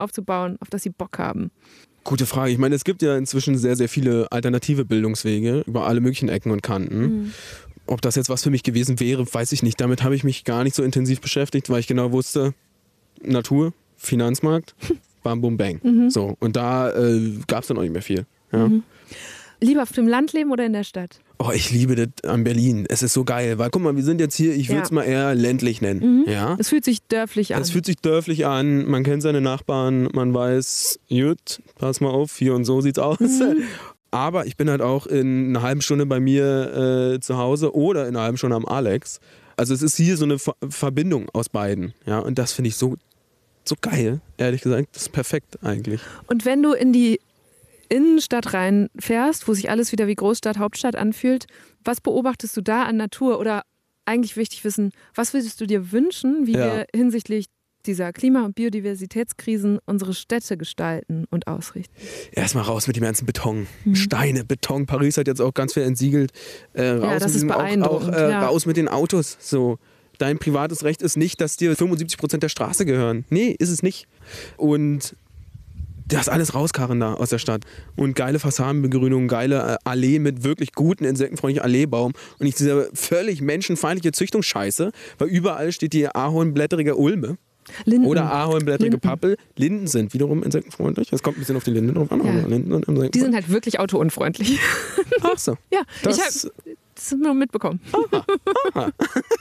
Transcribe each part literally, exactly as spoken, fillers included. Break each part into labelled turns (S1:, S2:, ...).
S1: aufzubauen, auf das sie Bock haben?
S2: Gute Frage. Ich meine, es gibt ja inzwischen sehr, sehr viele alternative Bildungswege über alle möglichen Ecken und Kanten. Mhm. Ob das jetzt was für mich gewesen wäre, weiß ich nicht. Damit habe ich mich gar nicht so intensiv beschäftigt, weil ich genau wusste, Natur, Finanzmarkt, bam, bum, bang. Mhm. So, und da äh, gab es dann auch nicht mehr viel. Ja.
S1: Mhm. Lieber auf dem Land leben oder in der Stadt?
S2: Oh, ich liebe das an Berlin. Es ist so geil, weil guck mal, wir sind jetzt hier, ich würde es ja. mal eher ländlich nennen. Mhm. Ja?
S1: Es fühlt sich dörflich an.
S2: Es fühlt sich dörflich an, man kennt seine Nachbarn, man weiß, gut, pass mal auf, hier und so sieht's aus. Mhm. Aber ich bin halt auch in einer halben Stunde bei mir äh, zu Hause oder in einer halben Stunde am Alex. Also es ist hier so eine Ver- Verbindung aus beiden. Ja? Und das finde ich so, so geil, ehrlich gesagt. Das ist perfekt eigentlich.
S1: Und wenn du in die Innenstadt reinfährst, wo sich alles wieder wie Großstadt, Hauptstadt anfühlt, was beobachtest du da an Natur? Oder eigentlich wichtig wissen, was würdest du dir wünschen, wie ja. wir hinsichtlich dieser Klima- und Biodiversitätskrisen unsere Städte gestalten und ausrichten?
S2: Erstmal raus mit dem ganzen Beton. Mhm. Steine, Beton. Paris hat jetzt auch ganz viel entsiegelt. Äh, raus
S1: ja, das ist beeindruckend.
S2: Auch, auch, äh,
S1: ja.
S2: Raus mit den Autos. So. Dein privates Recht ist nicht, dass dir fünfundsiebzig Prozent der Straße gehören. Nee, ist es nicht. Und das alles rauskarren da aus der Stadt. Und geile Fassadenbegrünung, geile Allee mit wirklich guten, insektenfreundlichen Alleebaum. Und nicht diese völlig menschenfeindliche Züchtungsscheiße, weil überall steht die ahornblättrige Ulme.
S1: Linden.
S2: Oder ahornblättrige
S1: Linden.
S2: Pappel. Linden sind wiederum insektenfreundlich. Das kommt ein bisschen auf die Linden drauf an.
S1: Ja.
S2: Aber Linden sind insektenfreundlich.
S1: Die sind halt wirklich autounfreundlich.
S2: Ach so.
S1: Ja,
S2: das
S1: ich habe das nur mitbekommen. Aha. Aha.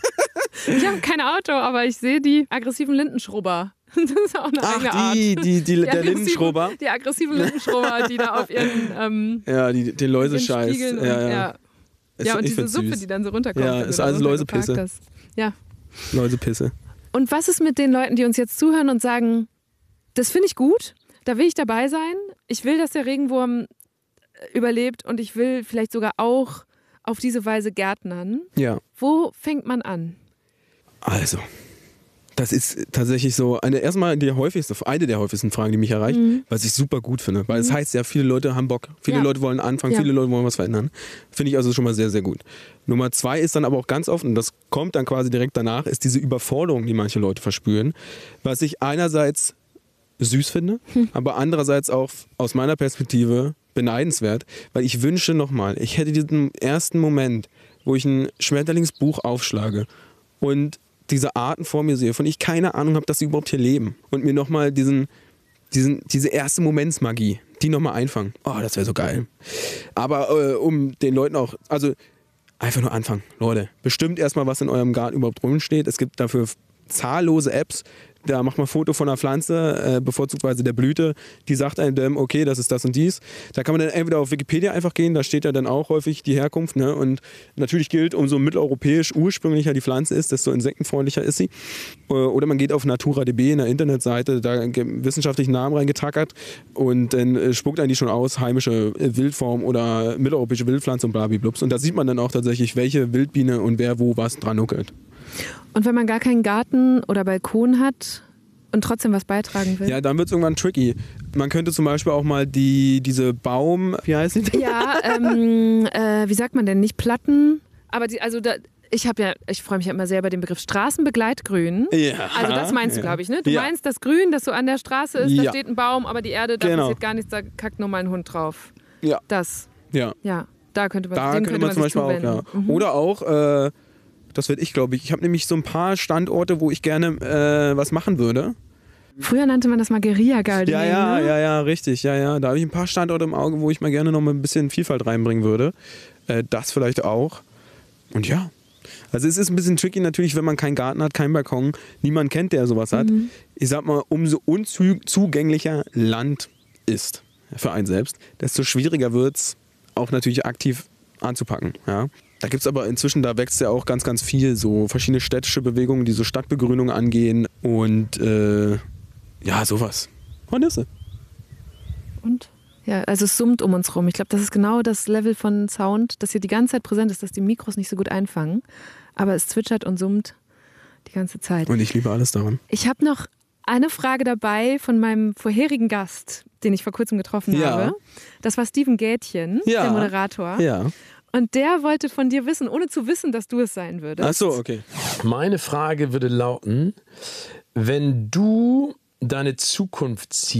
S1: Ich habe kein Auto, aber ich sehe die aggressiven Lindenschrubber. Das ist auch eine
S2: Ach,
S1: eigene
S2: die,
S1: Art.
S2: Die, die, die, der Lindenschrubber.
S1: Die aggressiven Lindenschrubber, die da auf ihren ähm,
S2: ja, die, den Läusescheiß.
S1: Ja,
S2: ja,
S1: ja.
S2: ja.
S1: ja und diese Suppe, süß. Die dann so runterkommt.
S2: Ja, ist alles Läusepisse.
S1: Ja.
S2: Läusepisse.
S1: Und was ist mit den Leuten, die uns jetzt zuhören und sagen, das finde ich gut, da will ich dabei sein, ich will, dass der Regenwurm überlebt und ich will vielleicht sogar auch auf diese Weise gärtnern.
S2: Ja.
S1: Wo fängt man an?
S2: Also, das ist tatsächlich so eine erstmal die häufigste, eine der häufigsten Fragen, die mich erreicht, mhm. was ich super gut finde. Weil es mhm. heißt ja, viele Leute haben Bock, viele ja. Leute wollen anfangen, ja. viele Leute wollen was verändern. Finde ich also schon mal sehr, sehr gut. Nummer zwei ist dann aber auch ganz oft, und das kommt dann quasi direkt danach, ist diese Überforderung, die manche Leute verspüren, was ich einerseits süß finde, hm. aber andererseits auch aus meiner Perspektive beneidenswert, weil ich wünsche nochmal, ich hätte diesen ersten Moment, wo ich ein Schmetterlingsbuch aufschlage und diese Arten vor mir sehe, von ich keine Ahnung habe, dass sie überhaupt hier leben und mir nochmal diesen, diesen, diese erste Momentsmagie, die nochmal einfangen. Oh, das wäre so geil. Aber äh, um den Leuten auch, also einfach nur anfangen, Leute. Bestimmt erstmal, was in eurem Garten überhaupt rumsteht. Es gibt dafür zahllose Apps. Da macht man ein Foto von einer Pflanze, äh, bevorzugsweise der Blüte, die sagt einem, okay, das ist das und dies. Da kann man dann entweder auf Wikipedia einfach gehen, da steht ja dann auch häufig die Herkunft. Ne? Und natürlich gilt, umso mitteleuropäisch ursprünglicher die Pflanze ist, desto insektenfreundlicher ist sie. Oder man geht auf Natura punkt d b, einer Internetseite, da wissenschaftlichen Namen reingetackert und dann spuckt einen die schon aus, heimische Wildform oder mitteleuropäische Wildpflanze und blablabla. Und da sieht man dann auch tatsächlich, welche Wildbiene und wer wo was dran nuckelt.
S1: Und wenn man gar keinen Garten oder Balkon hat und trotzdem was beitragen will?
S2: Ja, dann wird es irgendwann tricky. Man könnte zum Beispiel auch mal die, diese Baum... Wie heißt die denn?
S1: Ja, ähm, äh, wie sagt man denn? Nicht Platten, aber die, also da... Ich habe ja, ich freue mich ja immer sehr über den Begriff Straßenbegleitgrün.
S2: Ja,
S1: also das meinst du,
S2: ja.
S1: glaube ich, ne? Du
S2: ja.
S1: meinst das Grün, das so an der Straße ist,
S2: ja.
S1: da steht ein Baum, aber die Erde, da
S2: genau.
S1: passiert gar nichts, da kackt nur mal ein Hund drauf.
S2: Ja.
S1: Das.
S2: Ja.
S1: Ja, da könnte man,
S2: da
S1: dem
S2: könnte
S1: könnte
S2: man,
S1: man
S2: zum
S1: sich
S2: Beispiel
S1: zuwenden.
S2: auch, ja.
S1: Mhm.
S2: Oder auch, äh, das werde ich, glaube ich, ich habe nämlich so ein paar Standorte, wo ich gerne äh, was machen würde.
S1: Früher nannte man das mal Guerilla-Gardening.
S2: Ja, ja,
S1: ne?
S2: ja, ja, richtig, ja, ja. Da habe ich ein paar Standorte im Auge, wo ich mal gerne noch mal ein bisschen Vielfalt reinbringen würde. Äh, das vielleicht auch. Und ja. Also es ist ein bisschen tricky natürlich, wenn man keinen Garten hat, keinen Balkon, niemand kennt, der sowas hat. Mhm. Ich sag mal, umso unzugänglicher Land ist für einen selbst, desto schwieriger wird es auch natürlich aktiv anzupacken. Ja. Da gibt es aber inzwischen, da wächst ja auch ganz, ganz viel, so verschiedene städtische Bewegungen, die so Stadtbegrünung angehen und äh, ja, sowas. Hornisse.
S1: Und? Ja, also es summt um uns rum. Ich glaube, das ist genau das Level von Sound, das hier die ganze Zeit präsent ist, dass die Mikros nicht so gut einfangen. Aber es zwitschert und summt die ganze Zeit.
S2: Und ich liebe alles daran.
S1: Ich habe noch eine Frage dabei von meinem vorherigen Gast, den ich vor kurzem getroffen
S2: ja.
S1: habe. Das war Steven Gätchen,
S2: ja.
S1: der Moderator.
S2: Ja.
S1: Und der wollte von dir wissen, ohne zu wissen, dass du es sein würdest.
S2: Ach so, okay.
S3: Meine Frage würde lauten, wenn du deine Zukunft siehst.